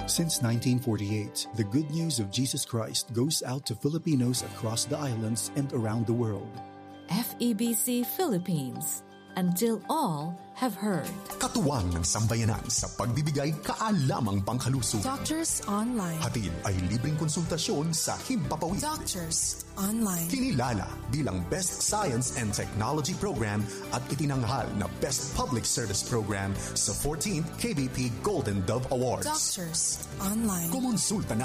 Since 1948, the good news of Jesus Christ goes out to Filipinos across the islands and around the world. FEBC Philippines, until all have heard. Katuwang ng sambayanan sa pagbibigay kaalamang pangkalusog. Doctors Online. Hatid ay libreng konsultasyon sa Himpapawid. Doctors Online. Kinilala bilang Best Science and Technology Program at itinanghal na Best Public Service Program sa 14th KBP Golden Dove Awards. Doctors Online. Kumonsulta na.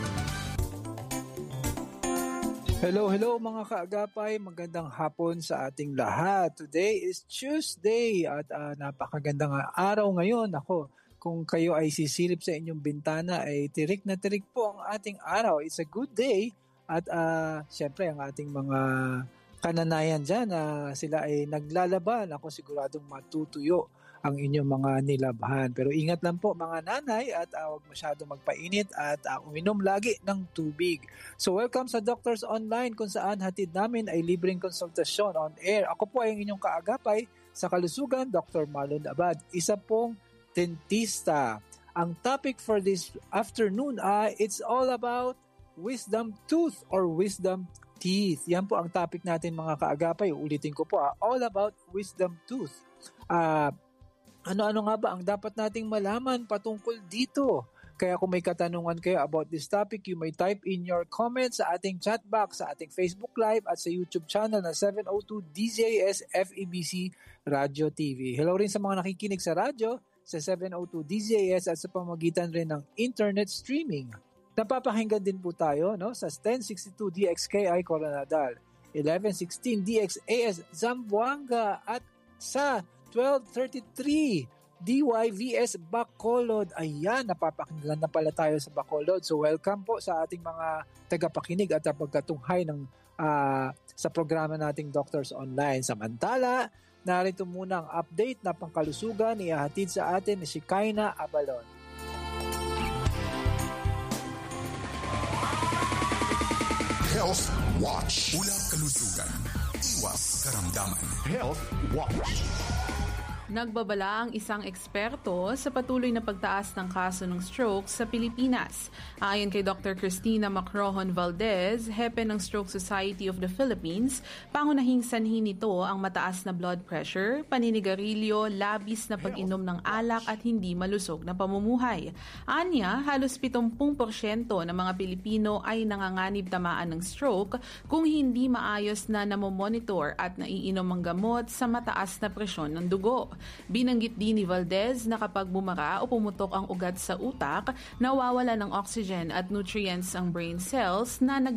Hello mga kaagapay, magandang hapon sa ating lahat. Today is Tuesday at napakagandang araw ngayon. Ako, kung kayo ay sisilip sa inyong bintana ay tirik na tirik po ang ating araw. It's a good day at syempre ang ating mga kananayan dyan na sila ay naglalaban. Ako siguradong matutuyo ang inyong mga nilabhan. Pero ingat lang po mga nanay at huwag masyado magpainit at uminom lagi ng tubig. So welcome sa Doctors Online kung saan hatid namin ay libreng konsultasyon on air. Ako po ay ang inyong kaagapay sa kalusugan, Dr. Marlon Abad, isa pong dentista. Ang topic for this afternoon ay it's all about wisdom tooth or wisdom teeth. Yan po ang topic natin mga kaagapay. Ulitin ko po, all about wisdom tooth. Ano-ano nga ba ang dapat nating malaman patungkol dito? Kaya kung may katanungan kayo about this topic, you may type in your comments sa ating chat box, sa ating Facebook Live at sa YouTube channel na 702 DZS FEBC Radio TV. Hello rin sa mga nakikinig sa radyo sa 702 DZS at sa pamamagitan rin ng internet streaming. Napapakinggan din po tayo sa 1062 DXKI Coronadal, 1116 DXAS Zamboanga at sa 1233 DYVS Bacolod. Ayan, napapakinggan na pala tayo sa Bacolod. So welcome po sa ating mga tagapakinig at pagkatunghay ng sa programa nating Doctors Online. Samantala, narito muna ang update na pangkalusugan ihahatid sa atin ni Shikaina Abalon. Health Watch. Ulat kalusugan. Iwas karamdaman. Health Watch. Nagbabala ang isang eksperto sa patuloy na pagtaas ng kaso ng stroke sa Pilipinas. Ayon kay Dr. Cristina Macrohon Valdez, hepe ng Stroke Society of the Philippines, pangunahing sanhi nito ang mataas na blood pressure, paninigarilyo, labis na pag-inom ng alak at hindi malusog na pamumuhay. Anya, halos 70% ng mga Pilipino ay nanganganib tamaan ng stroke kung hindi maayos na namomonitor at naiinom ang gamot sa mataas na presyon ng dugo. Binanggit din ni Valdez na kapag bumara o pumutok ang ugat sa utak, nawawala ng oxygen at nutrients ang brain cells na